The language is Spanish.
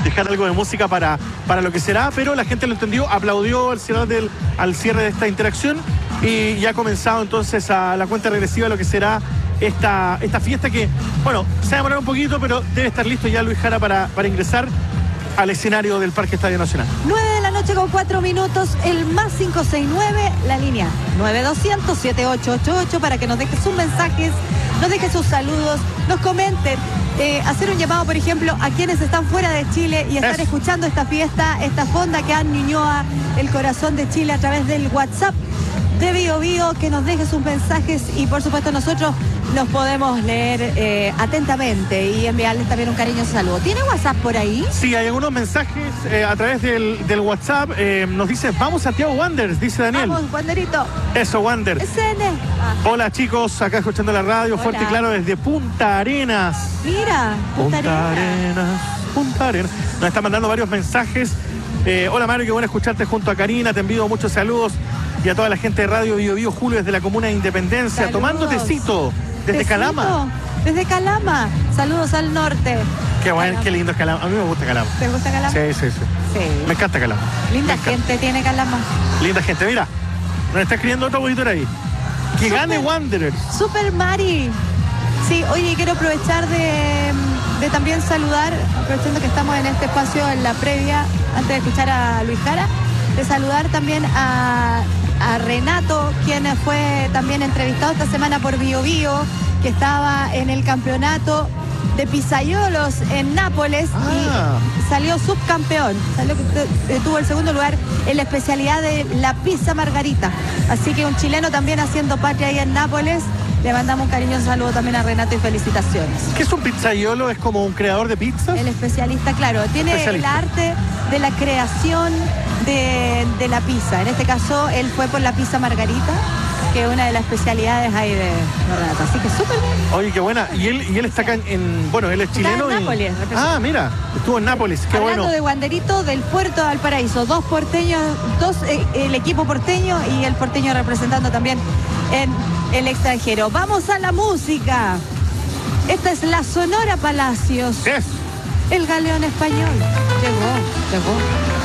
dejar algo de música para lo que será, pero la gente lo entendió, aplaudió al cierre de esta interacción y ya ha comenzado entonces a la cuenta regresiva de lo que será esta fiesta que, bueno, se va a demorar un poquito, pero debe estar listo ya Luis Jara para ingresar al escenario del Parque Estadio Nacional. 9 con 4 minutos, el más 569, la línea 9200-7888 para que nos deje sus mensajes, nos deje sus saludos, nos comenten. Hacer un llamado, por ejemplo, a quienes están fuera de Chile y están escuchando esta fiesta, esta fonda que han Ñuñoa, el corazón de Chile, a través del WhatsApp de Bio Bio, que nos deje sus mensajes y por supuesto nosotros los podemos leer atentamente y enviarles también un cariñoso saludo. ¿Tiene WhatsApp por ahí? Sí, hay algunos mensajes a través del WhatsApp. Nos dice, vamos Santiago Wanderers, dice Daniel. Vamos, Wanderito. Eso, Wander. Hola chicos, acá escuchando la radio. Hola. Fuerte y claro desde Punta Arenas. Mira, Punta Arenas. Nos están mandando varios mensajes. Hola Mario, qué bueno escucharte junto a Karina. Te envío muchos saludos. Y a toda la gente de Radio Bio Bio, Julio desde la comuna de Independencia. Saludos. Tomando tecito desde Calama. Desde Calama. Saludos al norte. Qué bueno, qué lindo es Calama. A mí me gusta Calama. ¿Te gusta Calama? Sí. Me encanta Calama. Linda gente tiene Calama. Linda gente. Mira, nos está escribiendo otro auditor ahí. Que gane Wanderers. Super Mari. Sí, oye, quiero aprovechar de también saludar, aprovechando que estamos en este espacio en la previa, antes de escuchar a Luis Jara, de saludar también a Renato, quien fue también entrevistado esta semana por Bio Bio, que estaba en el campeonato de pizzaiolo en Nápoles y salió subcampeón, tuvo el segundo lugar en la especialidad de la pizza margarita. Así que un chileno también haciendo patria ahí en Nápoles. Le mandamos un cariñoso saludo también a Renato y felicitaciones. ¿Qué es un pizzaiolo? ¿Es como un creador de pizzas? El especialista, claro, tiene el arte de la creación de la pizza. En este caso, él fue por la pizza margarita, que es una de las especialidades ahí de Renato. Así que súper bien. Oye, qué buena. Y él está acá bueno, él es chileno. En Nápoles. Mira, estuvo en Nápoles. Qué Hablando bueno. De Wanderito del Puerto de Valparaíso. Dos porteños, el equipo porteño y el porteño representando también en el extranjero. Vamos a la música. Esta es la Sonora Palacios. Es el galeón español. Llegó.